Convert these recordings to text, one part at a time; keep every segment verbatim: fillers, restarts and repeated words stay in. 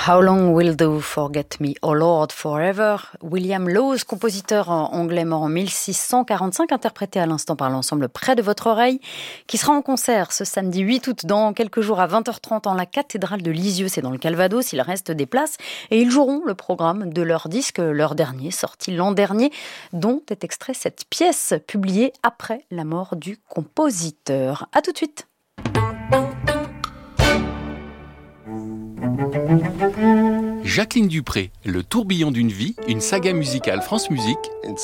How Long Will Thou Forget Me, Oh Lord, Forever. William Lowes, compositeur anglais mort en mille six cent quarante-cinq, interprété à l'instant par l'ensemble Près de votre oreille, qui sera en concert ce samedi huit août dans quelques jours à vingt heures trente en la cathédrale de Lisieux, c'est dans le Calvados. Il reste des places et ils joueront le programme de leur disque, leur dernier, sorti l'an dernier, dont est extrait cette pièce publiée après la mort du compositeur. À tout de suite. Jacqueline Dupré, Le tourbillon d'une vie, une saga musicale France Musique.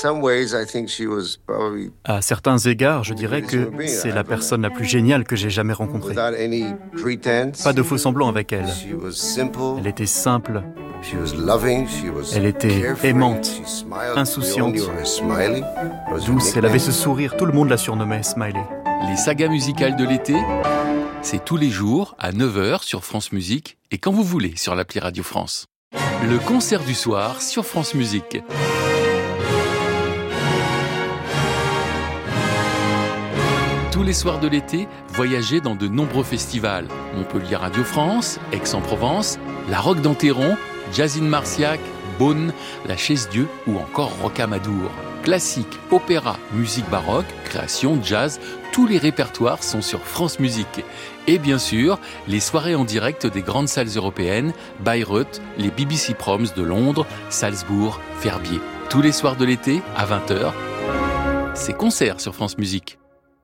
À certains égards, je dirais que c'est la personne la plus géniale que j'ai jamais rencontrée. Pas de faux semblants avec elle. Elle était simple. Elle était aimante, insouciante, douce. Elle avait ce sourire, tout le monde la surnommait Smiley. Les sagas musicales de l'été, c'est tous les jours à neuf heures sur France Musique et quand vous voulez sur l'appli Radio France. Le concert du soir sur France Musique. Tous les soirs de l'été, voyagez dans de nombreux festivals. Montpellier Radio France, Aix-en-Provence, la Roque d'Enterron, Jazzine Marciac, Beaune, la Chaise-Dieu ou encore Rocamadour. Classique, opéra, musique baroque, création, jazz, tous les répertoires sont sur France Musique. Et bien sûr, les soirées en direct des grandes salles européennes, Bayreuth, les B B C Proms de Londres, Salzbourg, Verbier. Tous les soirs de l'été, à vingt heures, c'est concert sur France Musique.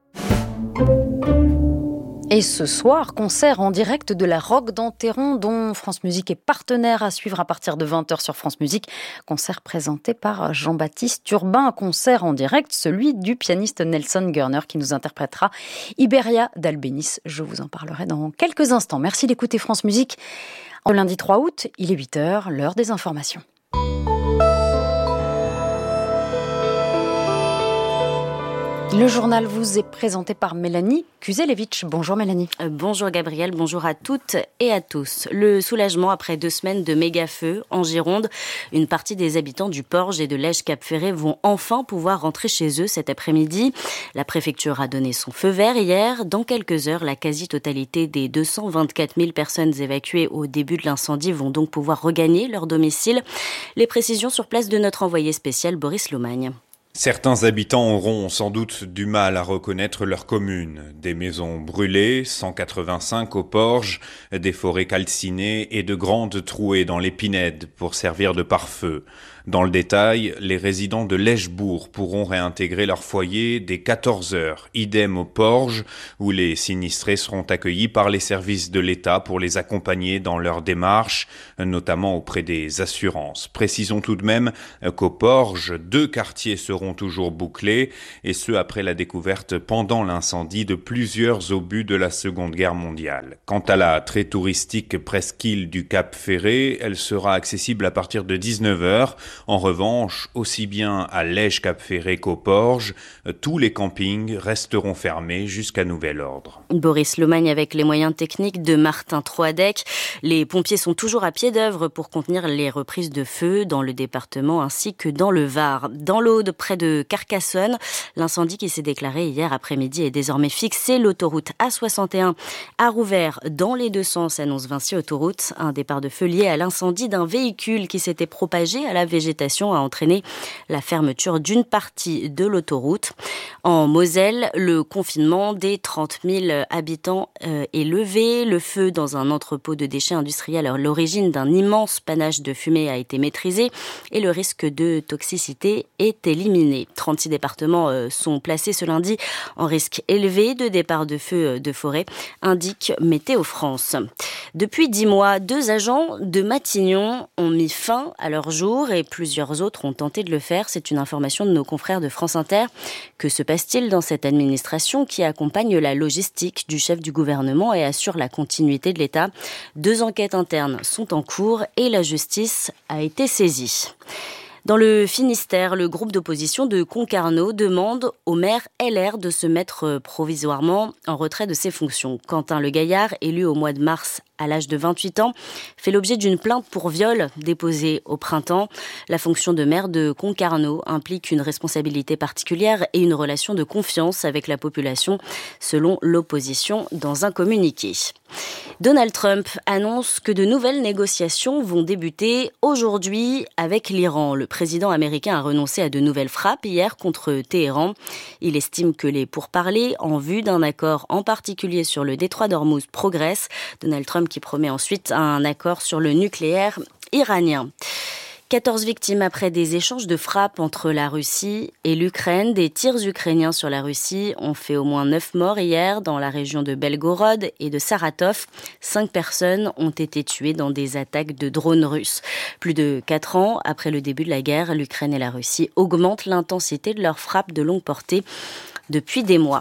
Et ce soir, concert en direct de la Roque d'Enterron, dont France Musique est partenaire, à suivre à partir de vingt heures sur France Musique. Concert présenté par Jean-Baptiste Urbain. Un concert en direct, celui du pianiste Nelson Gurner, qui nous interprétera Iberia d'Albéniz. Je vous en parlerai dans quelques instants. Merci d'écouter France Musique. Au lundi trois août, il est huit heures, l'heure des informations. Le journal vous est présenté par Mélanie Kuzelevitch. Bonjour Mélanie. Euh, bonjour Gabriel, bonjour à toutes et à tous. Le soulagement après deux semaines de méga-feu en Gironde. Une partie des habitants du Porge et de Lège-Cap-Ferré vont enfin pouvoir rentrer chez eux cet après-midi. La préfecture a donné son feu vert hier. Dans quelques heures, la quasi-totalité des deux cent vingt-quatre mille personnes évacuées au début de l'incendie vont donc pouvoir regagner leur domicile. Les précisions sur place de notre envoyé spécial Boris Lomagne. Certains habitants auront sans doute du mal à reconnaître leur commune. Des maisons brûlées, cent quatre-vingt-cinq au Porge, des forêts calcinées et de grandes trouées dans les pinèdes pour servir de pare-feu. Dans le détail, les résidents de Lèchebourg pourront réintégrer leur foyer dès quatorze heures. Idem au Porge, où les sinistrés seront accueillis par les services de l'État pour les accompagner dans leur démarche, notamment auprès des assurances. Précisons tout de même qu'au Porge, deux quartiers seront toujours bouclés, et ce après la découverte pendant l'incendie de plusieurs obus de la Seconde Guerre mondiale. Quant à la très touristique presqu'île du Cap Ferré, elle sera accessible à partir de dix-neuf heures. En revanche, aussi bien à Lège-Cap-Ferré qu'au Porge, tous les campings resteront fermés jusqu'à nouvel ordre. Boris Lomagne avec les moyens techniques de Martin Troadec. Les pompiers sont toujours à pied d'œuvre pour contenir les reprises de feu dans le département ainsi que dans le Var. Dans l'Aude, près de Carcassonne, l'incendie qui s'est déclaré hier après-midi est désormais fixé. L'autoroute A soixante et un a rouvert dans les deux sens, annonce Vinci Autoroute. Un départ de feu lié à l'incendie d'un véhicule qui s'était propagé à la végétation a entraîné la fermeture d'une partie de l'autoroute. En Moselle, le confinement des trente mille habitants euh, est levé. Le feu dans un entrepôt de déchets industriels à l'origine d'un immense panache de fumée a été maîtrisé et le risque de toxicité est éliminé. trente-six départements euh, sont placés ce lundi en risque élevé de départ de feu de forêt, indique Météo France. Depuis dix mois, deux agents de Matignon ont mis fin à leur jour et plusieurs autres ont tenté de le faire. C'est une information de nos confrères de France Inter. Que se passe-t-il dans cette administration qui accompagne la logistique du chef du gouvernement et assure la continuité de l'État? Deux enquêtes internes sont en cours et la justice a été saisie. Dans le Finistère, le groupe d'opposition de Concarneau demande au maire L R de se mettre provisoirement en retrait de ses fonctions. Quentin Le Gaillard, élu au mois de mars à l'âge de vingt-huit ans, fait l'objet d'une plainte pour viol déposée au printemps. La fonction de maire de Concarneau implique une responsabilité particulière et une relation de confiance avec la population, selon l'opposition dans un communiqué. Donald Trump annonce que de nouvelles négociations vont débuter aujourd'hui avec l'Iran. Le président américain a renoncé à de nouvelles frappes hier contre Téhéran. Il estime que les pourparlers en vue d'un accord, en particulier sur le détroit d'Ormuz, progressent. Donald Trump qui promet ensuite un accord sur le nucléaire iranien. quatorze victimes après des échanges de frappes entre la Russie et l'Ukraine. Des tirs ukrainiens sur la Russie ont fait au moins neuf morts hier dans la région de Belgorod et de Saratov. Cinq personnes ont été tuées dans des attaques de drones russes. Plus de quatre ans après le début de la guerre, l'Ukraine et la Russie augmentent l'intensité de leurs frappes de longue portée depuis des mois.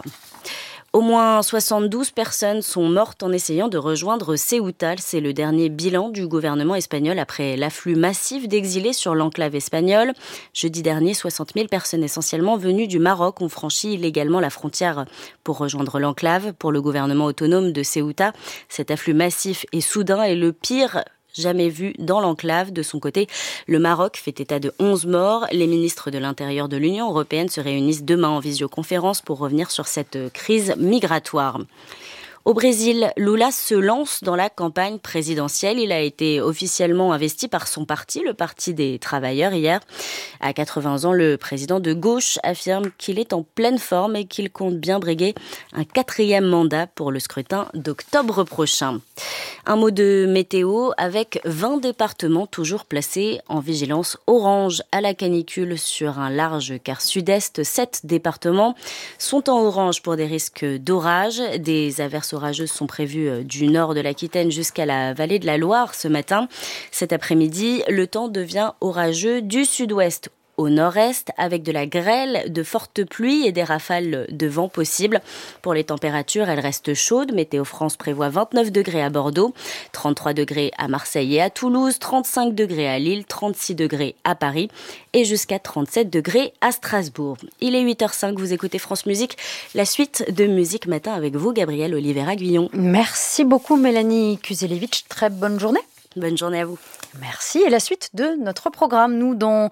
Au moins soixante-douze personnes sont mortes en essayant de rejoindre Ceuta. C'est le dernier bilan du gouvernement espagnol après l'afflux massif d'exilés sur l'enclave espagnole. Jeudi dernier, soixante mille personnes essentiellement venues du Maroc ont franchi illégalement la frontière pour rejoindre l'enclave. Pour le gouvernement autonome de Ceuta, cet afflux massif et soudain est le pire jamais vu dans l'enclave. De son côté, le Maroc fait état de onze morts. Les ministres de l'Intérieur de l'Union européenne se réunissent demain en visioconférence pour revenir sur cette crise migratoire. Au Brésil, Lula se lance dans la campagne présidentielle. Il a été officiellement investi par son parti, le Parti des Travailleurs, hier. À quatre-vingts ans, le président de gauche affirme qu'il est en pleine forme et qu'il compte bien briguer un quatrième mandat pour le scrutin d'octobre prochain. Un mot de météo avec vingt départements toujours placés en vigilance orange à la canicule sur un large quart sud-est. Sept départements sont en orange pour des risques d'orage. Des averses orageuses sont prévues du nord de l'Aquitaine jusqu'à la vallée de la Loire ce matin. Cet après-midi, le temps devient orageux du sud-ouest au nord-est, avec de la grêle, de fortes pluies et des rafales de vent possibles. Pour les températures, elles restent chaudes. Météo France prévoit vingt-neuf degrés à Bordeaux, trente-trois degrés à Marseille et à Toulouse, trente-cinq degrés à Lille, trente-six degrés à Paris et jusqu'à trente-sept degrés à Strasbourg. Il est huit heures cinq, vous écoutez France Musique. La suite de Musique Matin avec vous, Gabrielle Olivera-Guillon. Merci beaucoup, Mélanie Kuzelevich. Très bonne journée. Bonne journée à vous. Merci. Et la suite de notre programme, nous, dans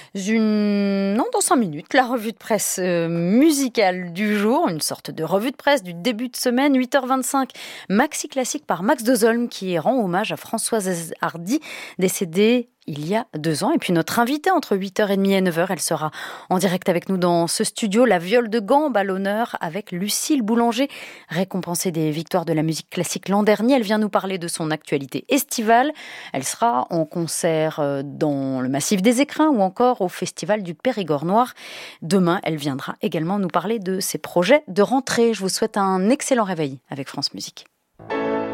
une... Non, dans cinq minutes, la revue de presse musicale du jour, une sorte de revue de presse du début de semaine, huit heures vingt-cinq, Maxi Classique par Max Dozolm, qui rend hommage à Françoise Hardy, décédée il y a deux ans. Et puis notre invitée entre huit heures trente et neuf heures, elle sera en direct avec nous dans ce studio. La viole de gambe à l'honneur avec Lucille Boulanger, récompensée des victoires de la musique classique l'an dernier. Elle vient nous parler de son actualité estivale. Elle sera en concert dans le Massif des Écrins ou encore au Festival du Périgord Noir. Demain, elle viendra également nous parler de ses projets de rentrée. Je vous souhaite un excellent réveil avec France Musique.